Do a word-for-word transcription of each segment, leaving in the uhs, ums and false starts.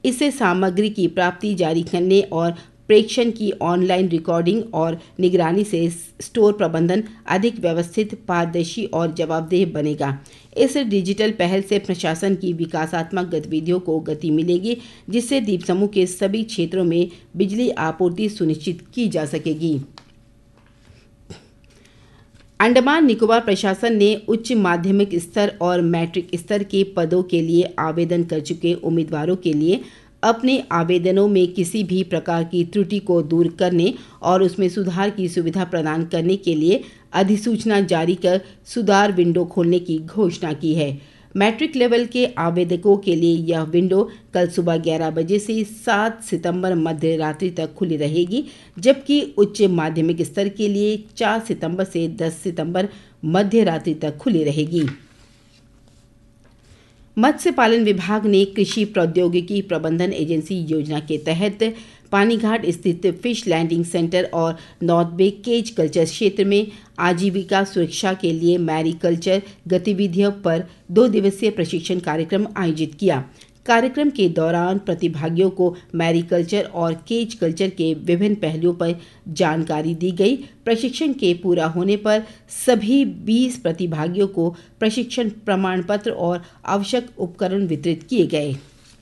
इससे सामग्री की प्राप्ति जारी करने और प्रेषण की ऑनलाइन रिकॉर्डिंग और निगरानी से स्टोर प्रबंधन अधिक व्यवस्थित, पारदर्शी और जवाबदेह बनेगा। इस डिजिटल पहल से प्रशासन की विकासात्मक गतिविधियों को गति मिलेगी, जिससे द्वीप समूह के सभी क्षेत्रों में बिजली आपूर्ति सुनिश्चित की जा सकेगी। अंडमान निकोबार प्रशासन ने उच्च माध्यमिक स्तर और मैट्रिक स्तर के पदों के लिए आवेदन कर चुके उम्मीदवारों के लिए अपने आवेदनों में किसी भी प्रकार की त्रुटि को दूर करने और उसमें सुधार की सुविधा प्रदान करने के लिए अधिसूचना जारी कर सुधार विंडो खोलने की घोषणा की है। मैट्रिक लेवल के आवेदकों के लिए यह विंडो कल सुबह ग्यारह बजे से सात सितंबर मध्य रात्रि तक खुली रहेगी, जबकि उच्च माध्यमिक स्तर के लिए चार सितंबर से दस सितंबर मध्य रात्रि तक खुली रहेगी। मत्स्य पालन विभाग ने कृषि प्रौद्योगिकी प्रबंधन एजेंसी योजना के तहत पानीघाट स्थित फिश लैंडिंग सेंटर और नॉर्थ बे केज कल्चर क्षेत्र में आजीविका सुरक्षा के लिए मैरीकल्चर गतिविधियों पर दो दिवसीय प्रशिक्षण कार्यक्रम आयोजित किया। कार्यक्रम के दौरान प्रतिभागियों को मैरीकल्चर और केज कल्चर के विभिन्न पहलुओं पर जानकारी दी गई। प्रशिक्षण के पूरा होने पर सभी बीस प्रतिभागियों को प्रशिक्षण प्रमाण पत्र और आवश्यक उपकरण वितरित किए गए।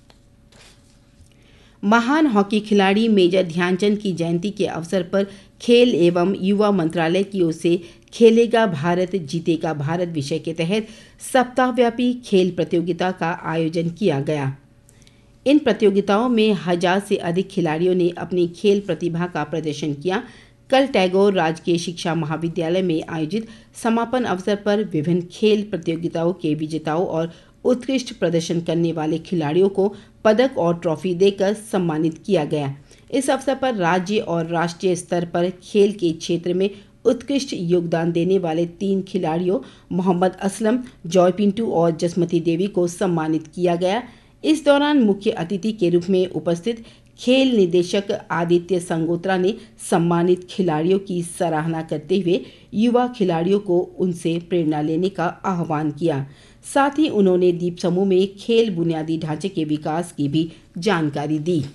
महान हॉकी खिलाड़ी मेजर ध्यानचंद की जयंती के अवसर पर खेल एवं युवा मंत्रालय की ओर से खेलेगा भारत जीतेगा भारत विषय के तहत सप्ताहव्यापी खेल प्रतियोगिता का आयोजन किया गया। इन प्रतियोगिताओं में हजार से अधिक खिलाड़ियों ने अपनी खेल प्रतिभा का प्रदर्शन किया। कल टैगोर राजकीय शिक्षा महाविद्यालय में आयोजित समापन अवसर पर विभिन्न खेल प्रतियोगिताओं के विजेताओं और उत्कृष्ट प्रदर्शन करने वाले खिलाड़ियों को पदक और ट्रॉफी देकर सम्मानित किया गया। इस अवसर पर राज्य और राष्ट्रीय स्तर पर खेल के क्षेत्र में उत्कृष्ट योगदान देने वाले तीन खिलाड़ियों मोहम्मद असलम, जॉय पिंटू और जसमती देवी को सम्मानित किया गया। इस दौरान मुख्य अतिथि के रूप में उपस्थित खेल निदेशक आदित्य संगोत्रा ने सम्मानित खिलाड़ियों की सराहना करते हुए युवा खिलाड़ियों को उनसे प्रेरणा लेने का आह्वान किया। साथ ही उन्होंने द्वीप समूह में खेल बुनियादी ढांचे के विकास की भी जानकारी दी।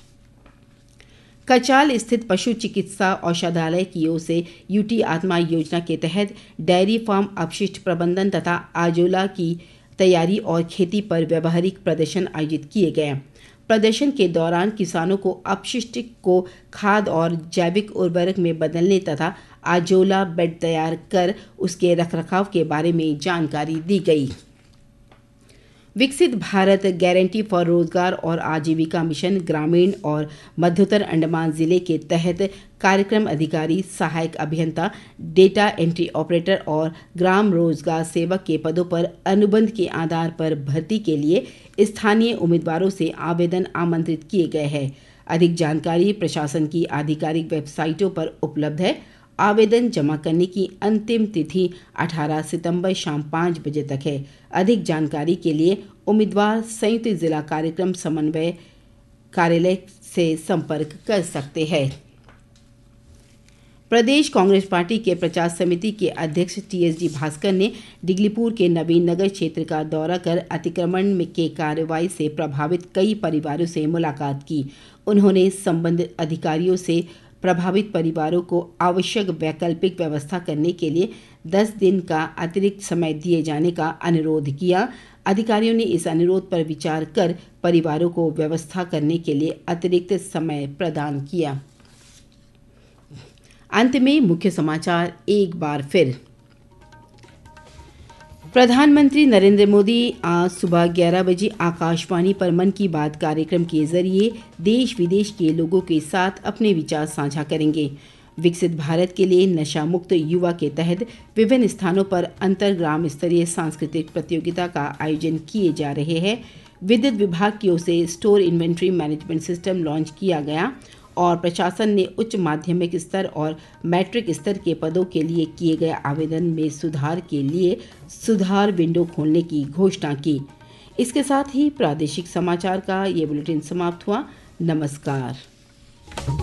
कचाल स्थित पशु चिकित्सा औषधालय की ओर से यूटी आत्मा योजना के तहत डेयरी फार्म अपशिष्ट प्रबंधन तथा आजोला की तैयारी और खेती पर व्यावहारिक प्रदर्शन आयोजित किए गए। प्रदर्शन के दौरान किसानों को अपशिष्ट को खाद और जैविक उर्वरक में बदलने तथा आजोला बेड तैयार कर उसके रखरखाव के बारे में जानकारी दी गई। विकसित भारत गारंटी फॉर रोजगार और आजीविका मिशन ग्रामीण और मध्योत्तर अंडमान जिले के तहत कार्यक्रम अधिकारी, सहायक अभियंता, डेटा एंट्री ऑपरेटर और ग्राम रोजगार सेवक के पदों पर अनुबंध के आधार पर भर्ती के लिए स्थानीय उम्मीदवारों से आवेदन आमंत्रित किए गए हैं। अधिक जानकारी प्रशासन की आधिकारिक वेबसाइटों पर उपलब्ध है। आवेदन जमा करने की अंतिम तिथि अठारह सितंबर शाम पाँच बजे तक है। अधिक जानकारी के लिए उम्मीदवार संयुक्त जिला कार्यक्रम समन्वय कार्यालय से संपर्क कर सकते हैं। प्रदेश कांग्रेस पार्टी के प्रचार समिति के अध्यक्ष टीएस जी भास्कर ने डिगलीपुर के नवीन नगर क्षेत्र का दौरा कर अतिक्रमण के कार्रवाई से प्रभावित कई परिवारों से मुलाकात की। उन्होंने संबंधित अधिकारियों से प्रभावित परिवारों को आवश्यक वैकल्पिक व्यवस्था करने के लिए दस दिन का अतिरिक्त समय दिए जाने का अनुरोध किया। अधिकारियों ने इस अनुरोध पर विचार कर परिवारों को व्यवस्था करने के लिए अतिरिक्त समय प्रदान किया। अंत में मुख्य समाचार एक बार फिर। प्रधानमंत्री नरेंद्र मोदी आज सुबह ग्यारह बजे आकाशवाणी पर मन की बात कार्यक्रम के जरिए देश विदेश के लोगों के साथ अपने विचार साझा करेंगे। विकसित भारत के लिए नशा मुक्त युवा के तहत विभिन्न स्थानों पर अंतर ग्राम स्तरीय सांस्कृतिक प्रतियोगिता का आयोजन किए जा रहे हैं। विद्युत विभाग की ओर से store inventory management system launch किया गया और प्रशासन ने उच्च माध्यमिक स्तर और मैट्रिक स्तर के पदों के लिए किए गए आवेदन में सुधार के लिए सुधार विंडो खोलने की घोषणा की। इसके साथ ही प्रादेशिक समाचार का ये बुलेटिन समाप्त हुआ। नमस्कार।